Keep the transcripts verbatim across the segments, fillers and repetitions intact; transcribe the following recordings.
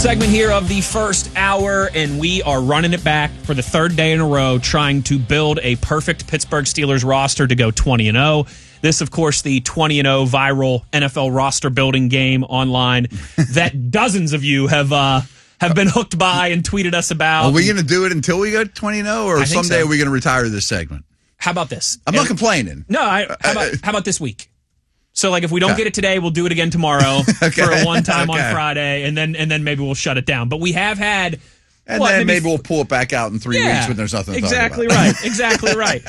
Segment here of the first hour, and we are running it back for the third day in a row, trying to build a perfect Pittsburgh Steelers roster to go twenty and oh. This, of course, the twenty and oh viral N F L roster building game online that dozens of you have uh, have been hooked by and tweeted us about. Are we going to do it until we go twenty and oh, or someday so. Are we going to retire this segment? How about this? I'm not complaining. No, I, how, about, how about this week? So, like, if we don't okay. get it today, we'll do it again tomorrow okay. for a one time okay. on Friday, and then and then maybe we'll shut it down. But we have had, and what, then maybe, maybe we'll pull it back out in three yeah, weeks when there's nothing. To exactly talk about. right. Exactly right.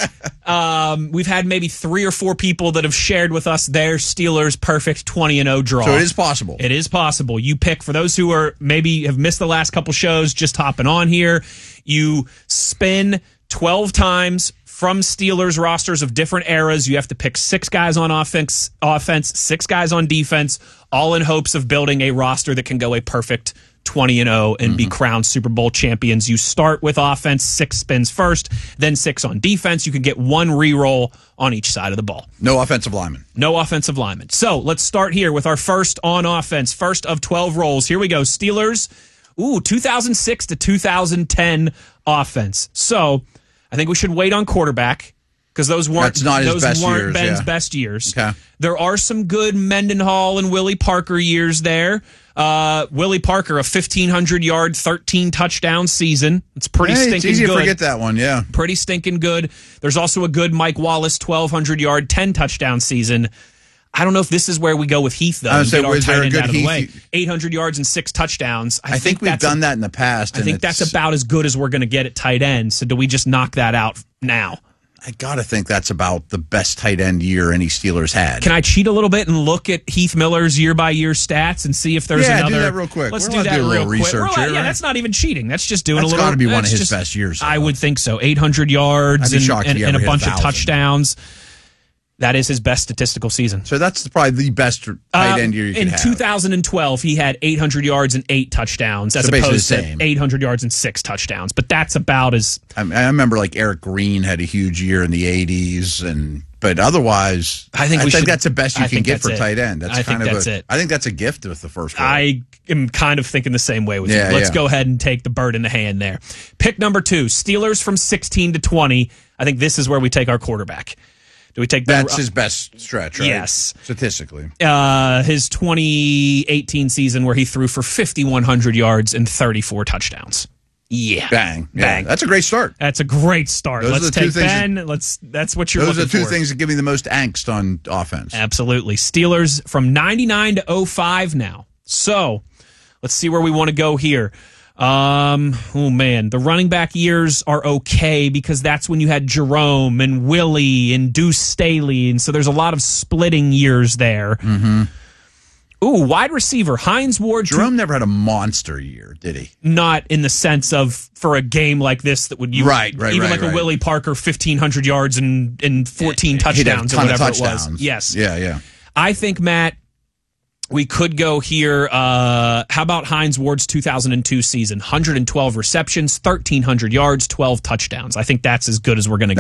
Um, we've had maybe three or four people that have shared with us their Steelers perfect twenty and oh draw. So it is possible. It is possible. You pick, for those who are maybe have missed the last couple shows, just hopping on here. You spin twelve times. From Steelers rosters of different eras, you have to pick six guys on offense, offense, six guys on defense, all in hopes of building a roster that can go a perfect twenty and oh and mm-hmm. be crowned Super Bowl champions. You start with offense, six spins first, then six on defense. You can get one re-roll on each side of the ball. No offensive lineman. No offensive lineman. So let's start here with our first on offense, first of twelve rolls. Here we go. Steelers, ooh, two thousand six to two thousand ten offense. So I think we should wait on quarterback because those weren't That's not his those best weren't years, Ben's yeah. best years. Okay. There are some good Mendenhall and Willie Parker years there. Uh, Willie Parker, a fifteen hundred yard, thirteen touchdown season. It's pretty hey, stinking it's easy good. to forget that one, yeah. Pretty stinking good. There's also a good Mike Wallace, twelve hundred yard, ten touchdown season. I don't know if this is where we go with Heath, though. I was and get say, our was tight there a end good out of the Heath? way. eight hundred yards and six touchdowns. I, I think, think we've that's done a, that in the past. I think that's about as good as we're going to get at tight end. So do we just knock that out now? I got to think that's about the best tight end year any Steelers had. Can I cheat a little bit and look at Heath Miller's year-by-year stats and see if there's yeah, another... do that real quick. Let's We're do that do a real little quick. Research We're, here, yeah, right? that's not even cheating. That's just doing that's a little... That's got to be one of his just, best years. Though. I would think so. eight hundred yards and, and, and a bunch a of touchdowns. That is his best statistical season. So that's probably the best tight end year you uh, can in have. two thousand twelve, he had eight hundred yards and eight touchdowns, as so opposed the to same. eight hundred yards and six touchdowns. But that's about as... I, I remember like Eric Green had a huge year in the eighties, and but otherwise, I think, I we think should, that's the best you I can get for it. tight end. That's I kind think of that's a, it. I think that's a gift with the first one. I am kind of thinking the same way with yeah, you. Let's yeah. go ahead and take the bird in the hand there. Pick number two, Steelers from sixteen to twenty. I think this is where we take our quarterback. Do we take That's the, his best stretch, right? Yes. Statistically. Uh, his twenty eighteen season where he threw for fifty-one hundred yards and thirty-four touchdowns. Yeah. Bang. Yeah. Bang. That's a great start. That's a great start. Those Let's are the two take things Ben. that, Let's that's what you're those looking for. Those are two things that give me the most angst on offense. Absolutely. Steelers from ninety-nine to oh five now. So, let's see where we want to go here. Um, oh man, the running back years are okay because that's when you had Jerome and Willie and Deuce Staley, and so there's a lot of splitting years there. Mm-hmm. Ooh, wide receiver Hines Ward. Jerome never had a monster year, did he? Not in the sense of for a game like this that would you right, right, even right, like right. a Willie Parker fifteen hundred yards and and fourteen touchdowns or whatever it was. Yes, yeah, yeah. I think Matt. We could go here. Uh, how about Hines Ward's two thousand two season? one hundred twelve receptions, thirteen hundred yards, twelve touchdowns. I think that's as good as we're going to get.